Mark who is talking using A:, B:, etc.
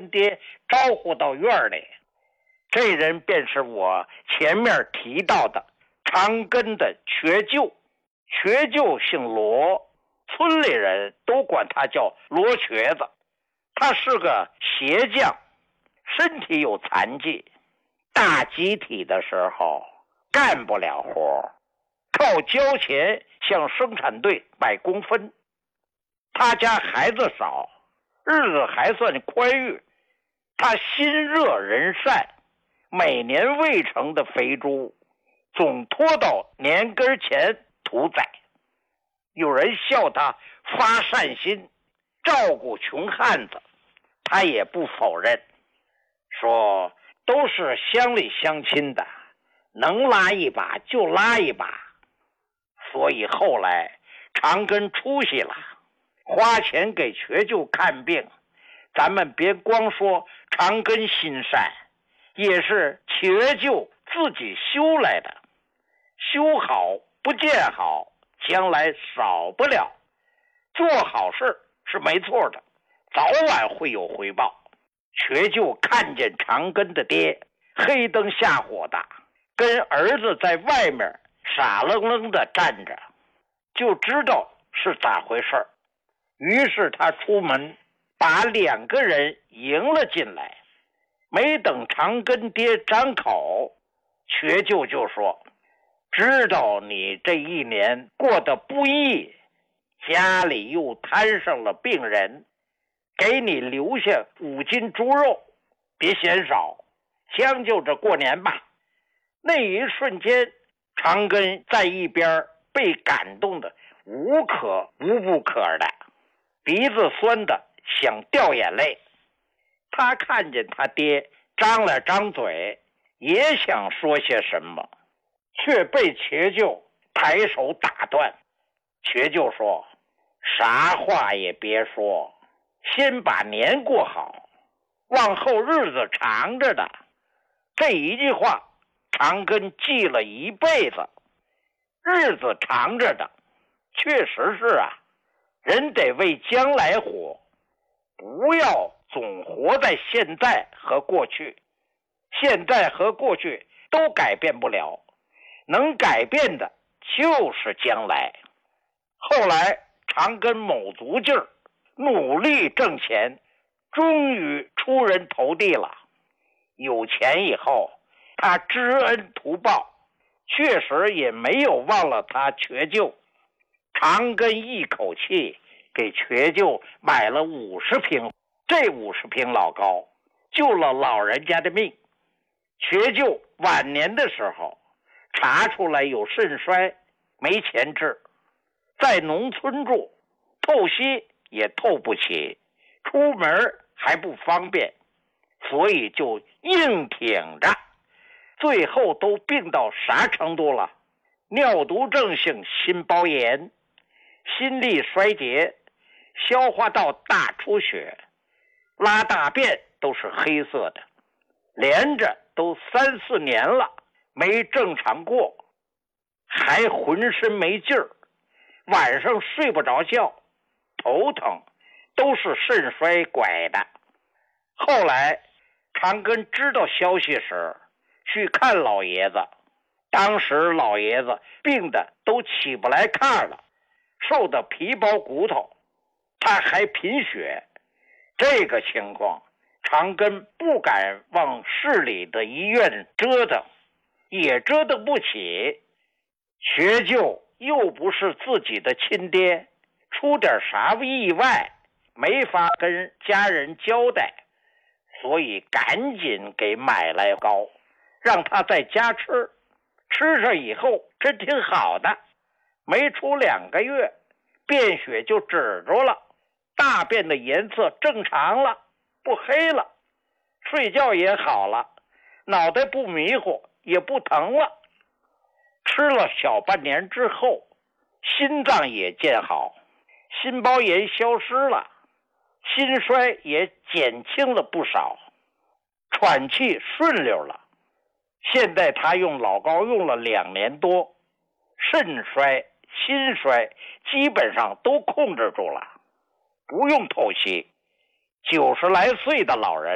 A: 根爹招呼到院里。这人便是我前面提到的长庚的瘸舅。瘸舅姓罗，村里人都管他叫罗瘸子。他是个鞋匠，身体有残疾，大集体的时候干不了活，靠交钱向生产队买工分。他家孩子少，日子还算宽裕。他心热人善，每年喂成的肥猪总拖到年根前屠宰。有人笑他发善心，照顾穷汉子，他也不否认，说都是乡里乡亲的，能拉一把就拉一把。所以后来长庚出息了，花钱给瘸舅看病，咱们别光说长庚心善，也是瘸舅自己修来的。修好不见好，将来少不了。做好事是没错的，早晚会有回报。瘸舅看见长庚的爹黑灯瞎火的跟儿子在外面傻愣愣的站着，就知道是咋回事。于是他出门把2个人迎了进来。没等长庚爹张口，瘸舅就说，知道你这一年过得不易，家里又摊上了病人，给你留下5斤猪肉，别嫌少，将就着过年吧。那一瞬间，长庚在一边被感动的无可无不可的，鼻子酸的想掉眼泪。他看见他爹张了张嘴，也想说些什么，却被瘸舅抬手打断。瘸舅说，啥话也别说，先把年过好，往后日子长着的。这一句话长庚记了一辈子。日子长着的，确实是啊，人得为将来活，不要总活在现在和过去。现在和过去都改变不了，能改变的就是将来。后来长庚卯足劲儿，努力挣钱，终于出人头地了。有钱以后，他知恩图报，确实也没有忘了他瘸舅。长庚一口气给瘸舅买了50瓶，这50瓶老膏救了老人家的命。瘸舅晚年的时候查出来有肾衰，没钱治，在农村住，透析也透不起，出门还不方便，所以就硬挺着。最后都病到啥程度了？尿毒症性心包炎，心力衰竭，消化道大出血，拉大便都是黑色的，连着都3、4年了，没正常过，还浑身没劲儿，晚上睡不着觉，头疼，都是肾衰拐的。后来长庚知道消息时，去看老爷子，当时老爷子病的都起不来炕了，瘦得皮包骨头，他还贫血。这个情况长庚不敢往市里的医院折腾，也折腾不起。瘸舅又不是自己的亲爹，出点啥意外没法跟家人交代，所以赶紧给买来膏，让他在家吃。吃上以后真挺好的，没出2个月，便血就止住了，大便的颜色正常了，不黑了，睡觉也好了，脑袋不迷糊，也不疼了。吃了小半年之后，心脏也见好，心包炎消失了，心衰也减轻了不少，喘气顺溜了。现在他用老膏用了2年多，肾衰、心衰基本上都控制住了，不用透析。90来岁的老人